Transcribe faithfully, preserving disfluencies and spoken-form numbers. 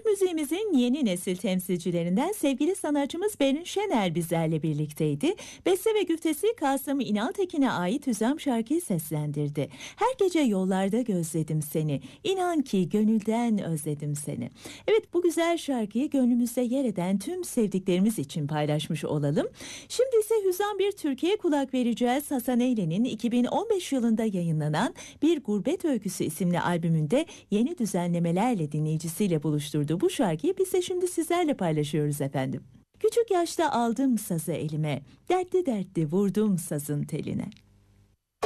müziğimizin yeni nesil temsilcilerinden sevgili sanatçımız Berin Şener bizlerle birlikteydi. Beste ve güftesi Kasım İnaltekin'e ait Hüzam şarkıyı seslendirdi. Her gece yollarda gözledim seni, İnan ki gönülden özledim seni. Evet, bu güzel şarkıyı gönlümüzde yer eden tüm sevdiklerimiz için paylaşmış olalım. Şimdi ise Hüzam bir Türkiye kulak vereceğiz. Hasan Eylen'in iki bin on beş yılında yayınlanan Bir Gurbet Öyküsü isimli albümünde yeni düzenlemelerle dinleyicisiyle buluşturduğu bu şarkıyı biz de şimdi sizlerle paylaşıyoruz efendim. Küçük yaşta aldım sazı elime, dertli dertli vurdum sazın teline.